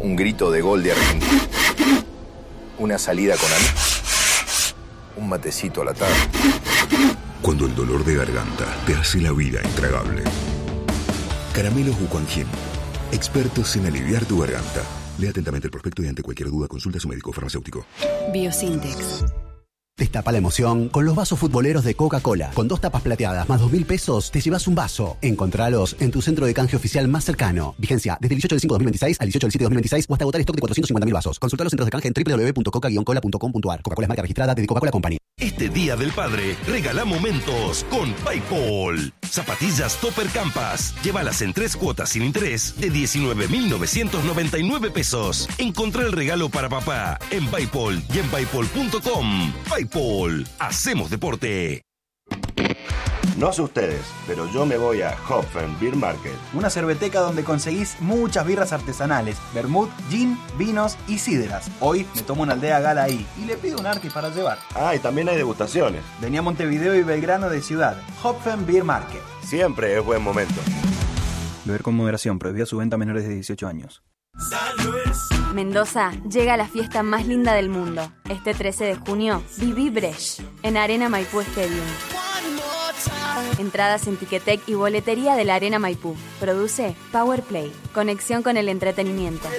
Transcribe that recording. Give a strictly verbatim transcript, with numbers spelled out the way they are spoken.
Un grito de gol de Argentina. Una salida con amigos. Un matecito a la tarde. Cuando el dolor de garganta te hace la vida intragable. Caramelos Bucanjin. Expertos en aliviar tu garganta. Lea atentamente el prospecto y ante cualquier duda consulta a su médico farmacéutico. Biosintex. Destapa la emoción con los vasos futboleros de Coca-Cola. Con dos tapas plateadas más dos mil pesos, te llevas un vaso. Encontralos en tu centro de canje oficial más cercano. Vigencia desde el dieciocho del cinco de dos mil veintiséis al dieciocho del siete de dos mil veintiséis o hasta agotar stock de cuatrocientos cincuenta mil vasos. Consulta los centros de canje en doble u doble u doble u punto coca guion cola punto com punto a r. Coca-Cola es marca registrada de Coca-Cola Company. Este Día del Padre, regala momentos con PayPal. Zapatillas Topper Campas. Llévalas en tres cuotas sin interés de diecinueve mil novecientos noventa y nueve pesos. Encontrá el regalo para papá en PayPal y en paypal punto com. PayPal. Hacemos deporte. No sé ustedes, pero yo me voy a Hopfen Beer Market. Una cerveteca donde conseguís muchas birras artesanales, vermut, gin, vinos y sidras. Hoy me tomo una aldea gala ahí y le pido un arti para llevar. Ah, y también hay degustaciones. Venía a Montevideo y Belgrano de Ciudad. Hopfen Beer Market. Siempre es buen momento. Beber con moderación, prohibida su venta a menores de dieciocho años. Mendoza llega a la fiesta más linda del mundo. Este trece de junio, viví Bresh en Arena Maipú Stadium. Entradas en Ticketek y boletería de la Arena Maipú. Produce Power Play. Conexión con el entretenimiento.